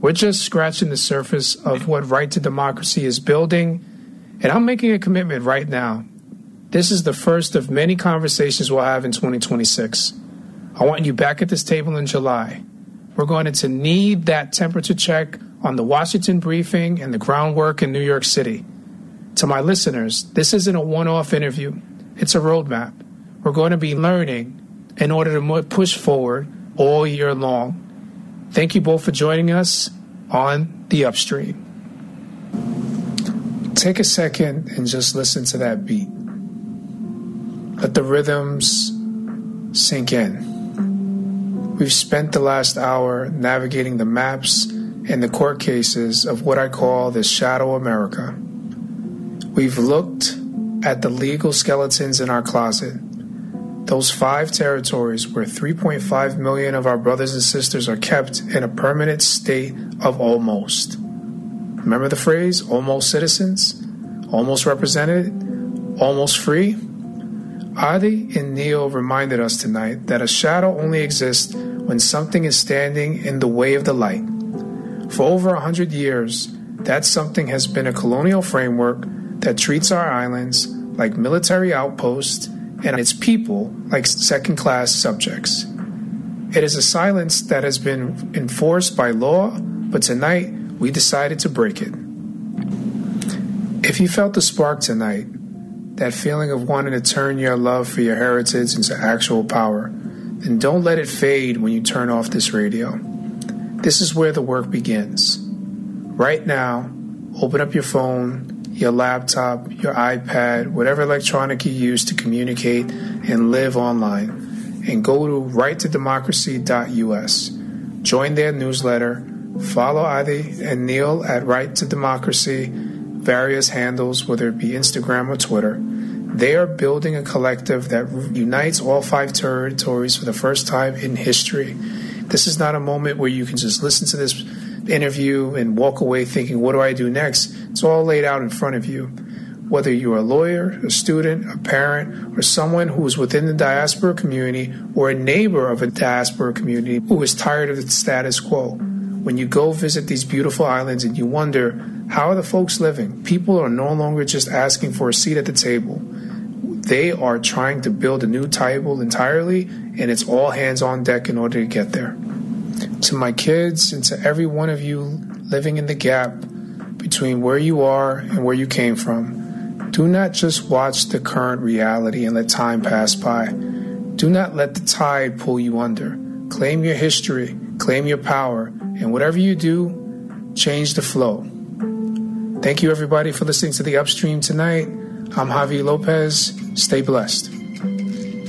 We're just scratching the surface of what Right to Democracy is building, and I'm making a commitment right now. This is the first of many conversations we'll have in 2026. I want you back at this table in July. We're going to need that temperature check on the Washington briefing and the groundwork in New York City. To my listeners, this isn't a one-off interview. It's a roadmap. We're going to be learning in order to push forward all year long. Thank you both for joining us on The Upstream. Take a second and just listen to that beat. Let the rhythms sink in. We've spent the last hour navigating the maps and the court cases of what I call the Shadow America. We've looked at the legal skeletons in our closet. Those 5 territories where 3.5 million of our brothers and sisters are kept in a permanent state of almost. Remember the phrase, almost citizens, almost represented, almost free? Adi and Neil reminded us tonight that a shadow only exists when something is standing in the way of the light. For over 100 years, that something has been a colonial framework that treats our islands like military outposts and its people like second-class subjects. It is a silence that has been enforced by law, but tonight we decided to break it. If you felt the spark tonight, that feeling of wanting to turn your love for your heritage into actual power, then don't let it fade when you turn off this radio. This is where the work begins. Right now, open up your phone, your laptop, your iPad, whatever electronic you use to communicate and live online, and go to righttodemocracy.us. Join their newsletter, follow Adi and Neil at Right to Democracy, various handles, whether it be Instagram or Twitter. They are building a collective that unites all 5 territories for the first time in history. This is not a moment where you can just listen to this interview and walk away thinking, what do I do next? It's all laid out in front of you. Whether you're a lawyer, a student, a parent, or someone who is within the diaspora community or a neighbor of a diaspora community who is tired of the status quo. When you go visit these beautiful islands and you wonder, how are the folks living? People are no longer just asking for a seat at the table. They are trying to build a new table entirely, and it's all hands on deck in order to get there. To my kids and to every one of you living in the gap between where you are and where you came from, do not just watch the current reality and let time pass by. Do not let the tide pull you under. Claim your history, claim your power, and whatever you do, change the flow. Thank you, everybody, for listening to The Upstream tonight. I'm Javi Lopez. Stay blessed.